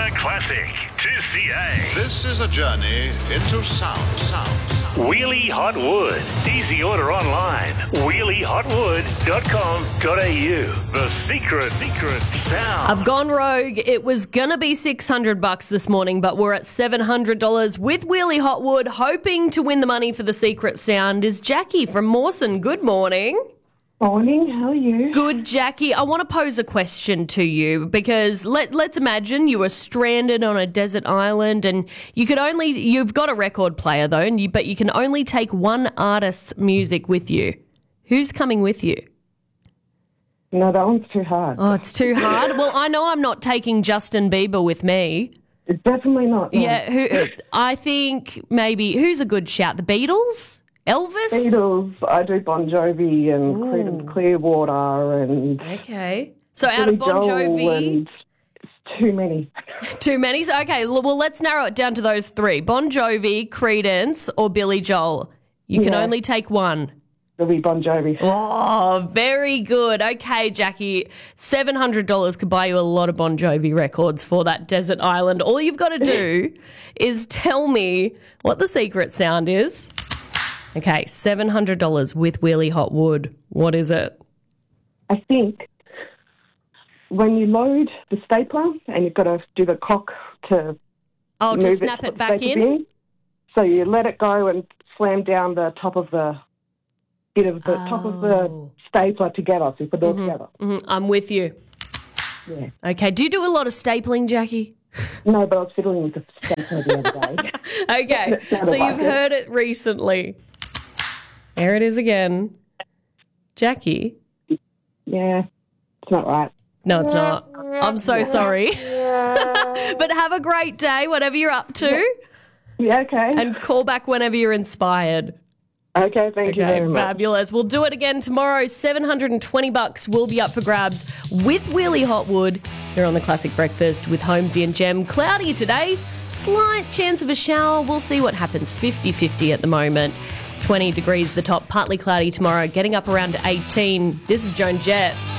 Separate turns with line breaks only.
The Classic 2CA.
This is a journey into sound.
Wheelie Hot Wood. Easy order online. wheeliehotwood.com.au. The secret sound.
I've gone rogue. It was going to be $600 this morning, but we're at $700 with Wheelie Hotwood. Hoping to win the money for the secret sound is Jackie from Mawson. Good morning.
Morning, how are you?
Good, Jackie. I want to pose a question to you because let's imagine you were stranded on a desert island and you've got a record player though, but you can only take one artist's music with you. Who's coming with you?
No, that one's too hard.
Oh, it's too hard? Well, I know I'm not taking Justin Bieber with me.
It's definitely not. No.
Yeah, I think maybe, who's a good shout? The Beatles? Elvis?
Beatles, I do Bon Jovi and Creedence Clearwater and...
Okay. So out of Bon Jovi...
It's too many.
Too many? So, okay, well, let's narrow it down to those three. Bon Jovi, Creedence or Billy Joel. You can only take one.
It'll be Bon Jovi.
Oh, very good. Okay, Jackie, $700 could buy you a lot of Bon Jovi records for that desert island. All you've got to do is tell me what the secret sound is. Okay, $700 with Wheelie Hotwood. What is it?
I think when you load the stapler and you've got to do the cock to
to snap it back in?
So you let it go and slam down the top of the bit of the top of the stapler together, so you put it all together.
Mm-hmm. I'm with you.
Yeah.
Okay, do you do a lot of stapling, Jackie?
No, but I was fiddling with the stapler the other day.
Okay, so you've heard it recently. There it is again. Jackie?
Yeah, it's not right.
No, it's not. I'm so sorry. But have a great day, whatever you're up to.
Yeah, okay.
And call back whenever you're inspired.
Okay, thank you very much.
Fabulous. We'll do it again tomorrow. $720 will be up for grabs with Wheelie Hotwood here on the Classic Breakfast with Holmesy and Jem. Cloudy today. Slight chance of a shower. We'll see what happens. 50-50 at the moment. 20 degrees the top, partly cloudy tomorrow, getting up around 18. This is Joan Jett.